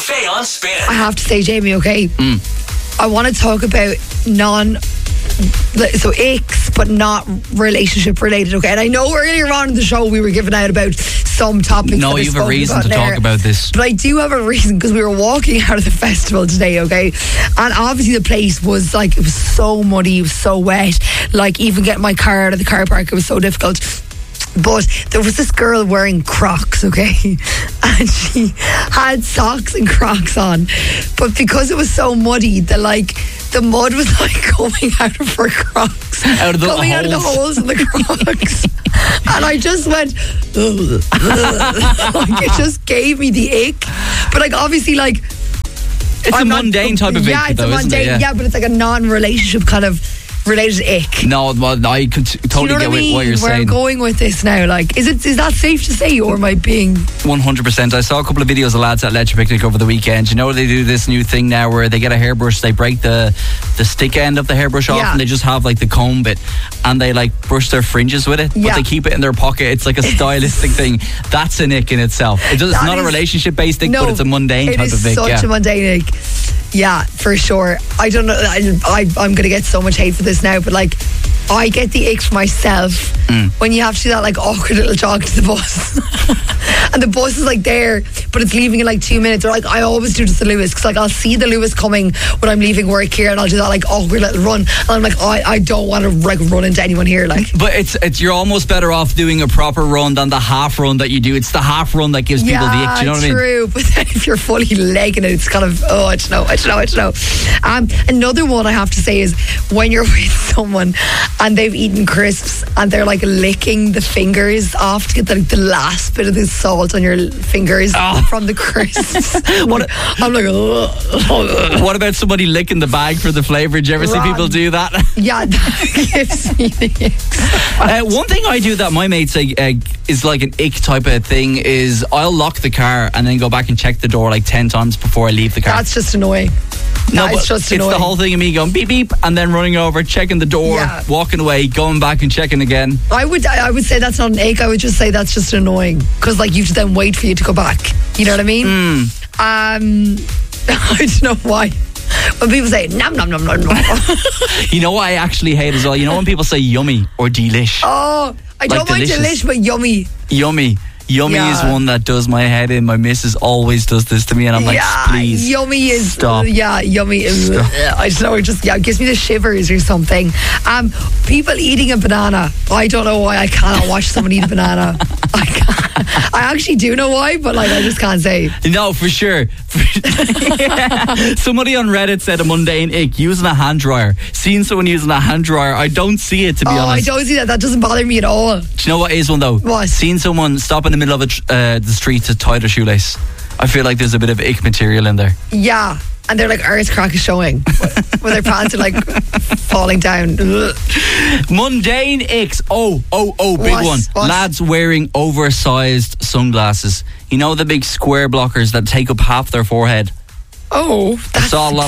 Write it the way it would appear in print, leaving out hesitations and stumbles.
Stay on Spin. I have to say, Jamie, okay? I want to talk about icks, but not relationship related, okay? And I know earlier on in the show we were giving out about some topics. No, you have a reason to talk about this. But I do have a reason, because we were walking out of the festival today, okay? And obviously the place was like, it was so muddy, it was so wet. Like, even getting my car out of the car park, it was so difficult. But there was this girl wearing Crocs, okay? And she had socks and Crocs on. But because it was so muddy, the mud was like coming out of her Crocs. Out of the coming holes. out of the holes in the Crocs. And I just went, like, it just gave me the ick. But like, obviously, like, It's a mundane type of ick, yeah, it's though, a isn't mundane, it? yeah, but it's like a non-relationship kind of related ick. No, well, I could totally get what you're Where saying. I'm going with this now, like, is that safe to say, or am I being 100%. I saw a couple of videos of lads at Leisure Picnic over the weekend. You know, they do this new thing now where they get a hairbrush, they break the stick end of the hairbrush off, Yeah. and they just have like the comb bit, and they like brush their fringes with it, but Yeah. they keep it in their pocket. It's like a stylistic thing. That's an ick in itself. It's not a relationship based ick, but it's a mundane type of ick. It is such a mundane ick. Yeah, for sure. I don't know. I'm going to get so much hate for this now, but like, I get the ick for myself when you have to do that like awkward little jog to the bus. And the bus is like there, but it's leaving in like 2 minutes. Or like, I always do to the Lewis, because like, I'll see the Lewis coming when I'm leaving work here, and I'll do that like awkward little run. And I'm like, I don't want to like run into anyone here. Like, But it's you're almost better off doing a proper run than the half run that you do. It's the half run that gives people the ick. Do you know what I mean? True. But then if you're fully legging it, it's kind of, I don't know. Another one I have to say is when you're with someone and they've eaten crisps and they're like licking the fingers off to get the last bit of the salt on your fingers from the crisps. I'm like, What about somebody licking the bag for the flavour? Do you ever see people do that? Yeah, that gives me the ick. One thing I do that my mates say is like an ick type of thing is I'll lock the car and then go back and check the door like 10 times before I leave the car. That's just annoying. It's just annoying. the whole thing of me going beep beep and then running over, checking the door, walking away, going back and checking again. I would say that's not an ick. I would just say that's just annoying, because like, you have to then wait for you to go back. You know what I mean? I don't know why. When people say nom nom nom nom nom. You know what I actually hate as well? You know when people say yummy or delish? Oh, I don't mind delicious. delish, but yummy. Yummy is one that does my head in. My missus always does this to me, and I'm like, please. Yummy is stop. Yummy is. Stop. I don't know. It just it gives me the shivers or something. People eating a banana. I don't know why I cannot watch someone eat a banana. I can't. I actually do know why, but like, I just can't say. No, for sure. Somebody on Reddit said a mundane ick, using a hand dryer. Seeing someone using a hand dryer, I don't see it, to be honest. I don't see that. That doesn't bother me at all. Do you know what is one though? What? Seeing someone stop in the middle of the street to tie their shoelace. I feel like there's a bit of ick material in there. Yeah. And they're like, earth crack is showing. When their pants are like falling down. Ugh. Mundane icks. Oh, big one. What? Lads wearing oversized sunglasses. You know the big square blockers that take up half their forehead? Oh, I saw a lot